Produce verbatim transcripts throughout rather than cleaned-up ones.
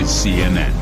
C N N.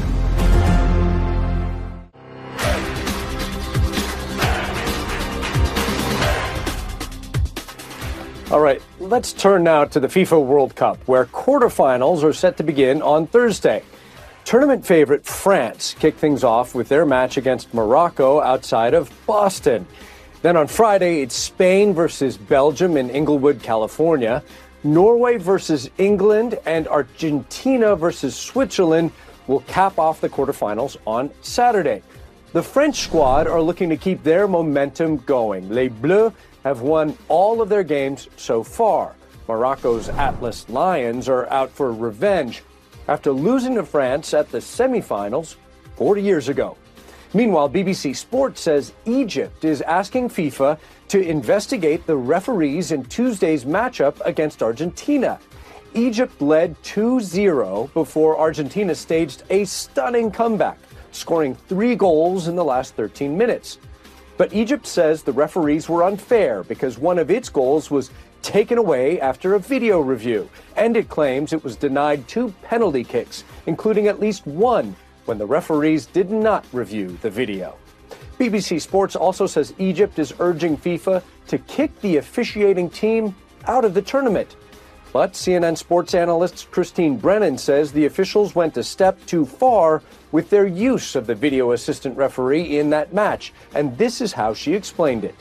All right, let's turn now to the FIFA World Cup, where quarterfinals are set to begin on Thursday. Tournament favorite France kicked things off with their match against Morocco outside of Boston. Then on Friday, it's Spain versus Belgium in Inglewood, California, Norway versus England, and Argentina versus Switzerland will cap off the quarterfinals on Saturday. The French squad are looking to keep their momentum going. Les Bleus have won all of their games so far. Morocco's Atlas Lions are out for revenge after losing to France at the semifinals forty years ago. Meanwhile, B B C Sports says Egypt is asking FIFA to investigate the referees in Tuesday's matchup against Argentina. Egypt led two zero before Argentina staged a stunning comeback, scoring three goals in the last thirteen minutes. But Egypt says the referees were unfair because one of its goals was taken away after a video review, and it claims it was denied two penalty kicks, including at least one when the referees did not review the video. B B C Sports also says Egypt is urging FIFA to kick the officiating team out of the tournament. But C N N sports analyst Christine Brennan says the officials went a step too far with their use of the video assistant referee in that match, and this is how she explained it.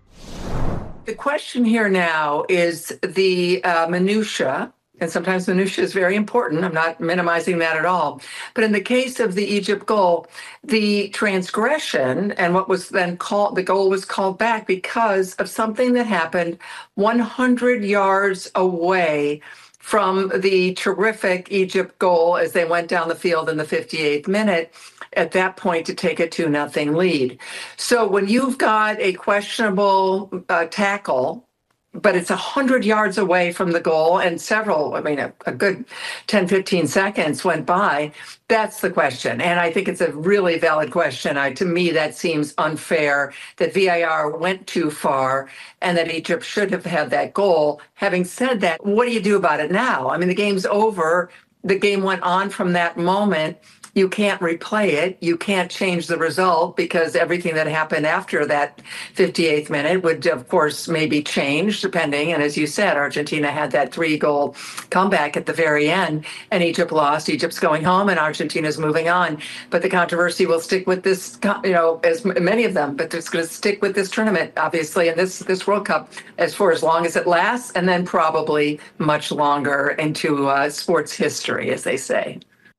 The question here now is the uh, minutia, and sometimes minutia is very important. I'm not minimizing that at all. But in the case of the Egypt goal, the transgression and what was then called, the goal was called back because of something that happened one hundred yards away from the terrific Egypt goal as they went down the field in the fifty-eighth minute, at that point to take a two nothing lead. So when you've got a questionable uh, tackle, but it's one hundred yards away from the goal and several, I mean, a, a good ten, fifteen seconds went by, that's the question. And I think it's a really valid question. I, to me, that seems unfair that V A R went too far and that Egypt should have had that goal. Having said that, what do you do about it now? I mean, the game's over. The game went on from that moment. You can't replay it. You can't change the result because everything that happened after that fifty-eighth minute would, of course, maybe change depending. And as you said, Argentina had that three-goal comeback at the very end, and Egypt lost. Egypt's going home, and Argentina's moving on. But the controversy will stick with this, you know, as many of them, but it's going to stick with this tournament, obviously, and this this World Cup as for as long as it lasts, and then probably much longer into uh, sports history, as they say.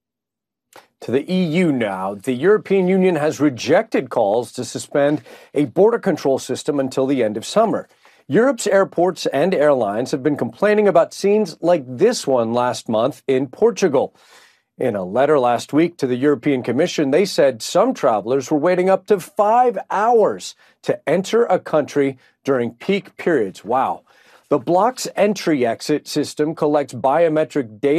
To the E U now, the European Union has rejected calls to suspend a border control system until the end of summer. Europe's airports and airlines have been complaining about scenes like this one last month in Portugal. In a letter last week to the European Commission, they said some travelers were waiting up to five hours to enter a country during peak periods. Wow. The block's entry-exit system collects biometric data